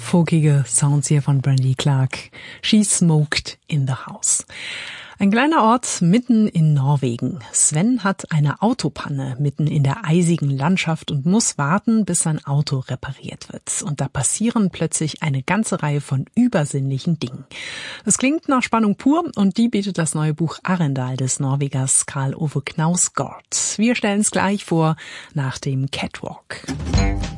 folkige Sounds hier von Brandy Clark. She smoked in the house. Ein kleiner Ort mitten in Norwegen. Sven hat eine Autopanne mitten in der eisigen Landschaft und muss warten, bis sein Auto repariert wird. Und da passieren plötzlich eine ganze Reihe von übersinnlichen Dingen. Es klingt nach Spannung pur und die bietet das neue Buch Arendal des Norwegers Karl Ove Knausgård. Wir stellen es gleich vor nach dem Catwalk.